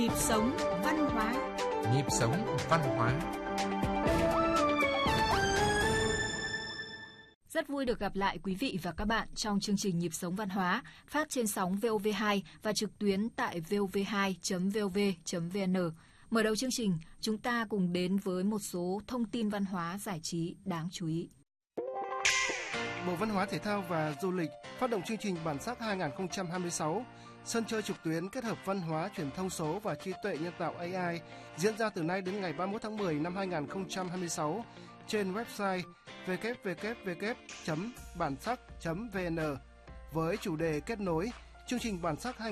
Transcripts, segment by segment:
Nhịp sống văn hóa. Nhịp sống văn hóa. Rất vui được gặp lại quý vị và các bạn trong chương trình Nhịp sống văn hóa phát trên sóng VOV2 và trực tuyến tại vov2.vov.vn. Mở đầu chương trình, chúng ta cùng đến với một số thông tin văn hóa giải trí đáng chú ý. Bộ Văn hóa Thể thao và Du lịch phát động chương trình Bản sắc 2026, sân chơi trực tuyến kết hợp văn hóa, truyền thông số và trí tuệ nhân tạo AI diễn ra từ nay đến ngày 31 tháng 10 năm 2026 trên website www.bansak.vn. Với chủ đề kết nối, chương trình Bản sắc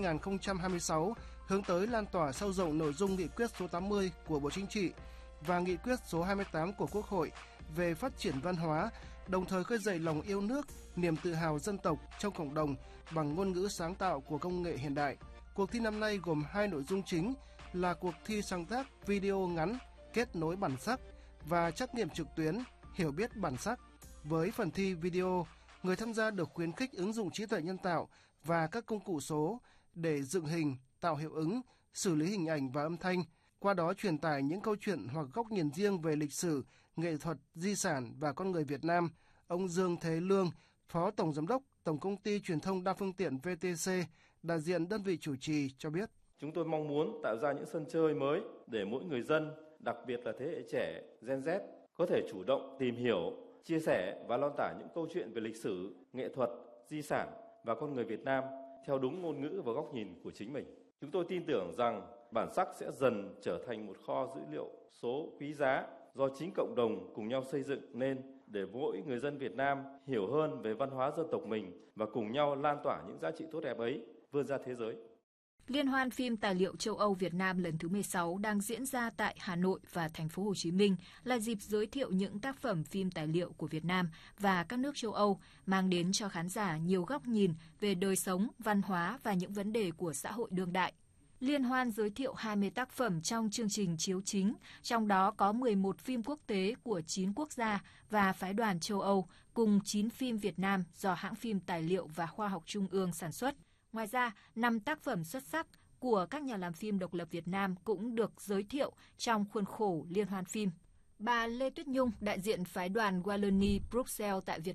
2026 hướng tới lan tỏa sâu rộng nội dung nghị quyết số 80 của Bộ Chính trị và nghị quyết số 28 của Quốc hội về phát triển văn hóa, đồng thời khơi dậy lòng yêu nước, niềm tự hào dân tộc trong cộng đồng bằng ngôn ngữ sáng tạo của công nghệ hiện đại. Cuộc thi năm nay gồm 2 nội dung chính là cuộc thi sáng tác video ngắn kết nối bản sắc và trắc nghiệm trực tuyến hiểu biết bản sắc. Với phần thi video, người tham gia được khuyến khích ứng dụng trí tuệ nhân tạo và các công cụ số để dựng hình, tạo hiệu ứng, xử lý hình ảnh và âm thanh, qua đó truyền tải những câu chuyện hoặc góc nhìn riêng về lịch sử, nghệ thuật, di sản và con người Việt Nam. Ông Dương Thế Lương, Phó Tổng Giám đốc Tổng Công ty Truyền thông Đa phương tiện VTC, đại diện đơn vị chủ trì cho biết. Chúng tôi mong muốn tạo ra những sân chơi mới để mỗi người dân, đặc biệt là thế hệ trẻ, Gen Z, có thể chủ động tìm hiểu, chia sẻ và lan tỏa những câu chuyện về lịch sử, nghệ thuật, di sản và con người Việt Nam theo đúng ngôn ngữ và góc nhìn của chính mình. Chúng tôi tin tưởng rằng bản sắc sẽ dần trở thành một kho dữ liệu số quý giá do chính cộng đồng cùng nhau xây dựng nên để mỗi người dân Việt Nam hiểu hơn về văn hóa dân tộc mình và cùng nhau lan tỏa những giá trị tốt đẹp ấy vươn ra thế giới. Liên hoan phim tài liệu châu Âu Việt Nam lần thứ 16 đang diễn ra tại Hà Nội và thành phố Hồ Chí Minh là dịp giới thiệu những tác phẩm phim tài liệu của Việt Nam và các nước châu Âu, mang đến cho khán giả nhiều góc nhìn về đời sống, văn hóa và những vấn đề của xã hội đương đại. Liên hoan giới thiệu 20 tác phẩm trong chương trình chiếu chính, trong đó có 11 phim quốc tế của 9 quốc gia và phái đoàn châu Âu, cùng 9 phim Việt Nam do hãng phim Tài liệu và Khoa học Trung ương sản xuất. Ngoài ra, 5 tác phẩm xuất sắc của các nhà làm phim độc lập Việt Nam cũng được giới thiệu trong khuôn khổ Liên hoan phim. Bà Lê Tuyết Nhung, đại diện phái đoàn Wallonie Bruxelles tại Việt